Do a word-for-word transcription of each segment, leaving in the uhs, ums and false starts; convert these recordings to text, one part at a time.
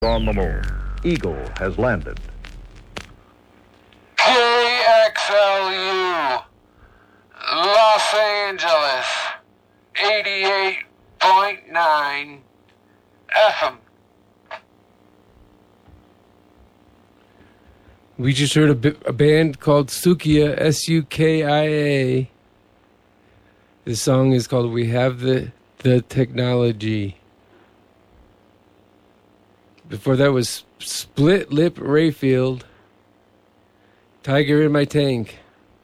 On the moon, Eagle has landed. K X L U, Los Angeles, eighty-eight point nine F M. We just heard a, bi- a band called Sukia, S U K I A. The song is called We Have the, the Technology. Before that was Split Lip Rayfield, Tiger in My Tank.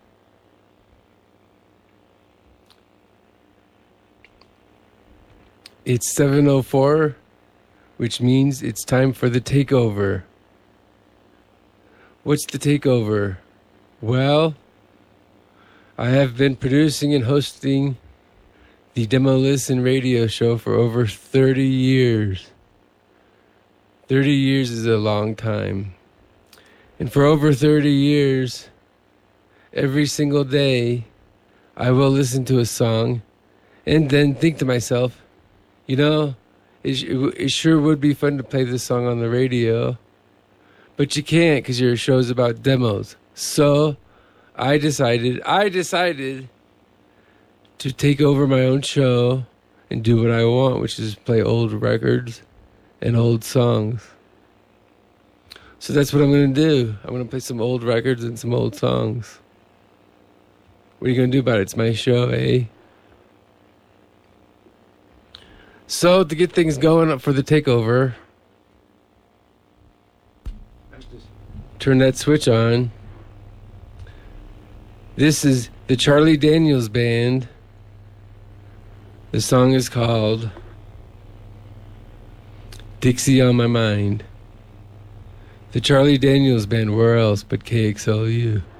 It's seven oh four, which means it's time for the takeover. What's the takeover? Well, I have been producing and hosting the Demo Listen radio show for over thirty years. thirty years is a long time. And for over thirty years, every single day, I will listen to a song and then think to myself, you know, it, it sure would be fun to play this song on the radio. But you can't because your show's about demos. So I decided, I decided to take over my own show and do what I want, which is play old records and old songs. So that's what I'm going to do. I'm going to play some old records and some old songs. What are you going to do about it? It's my show, eh? So to get things going up for the takeover, turn that switch on. This is the Charlie Daniels Band. The song is called Dixie on My Mind. The Charlie Daniels Band, where else but K X L U?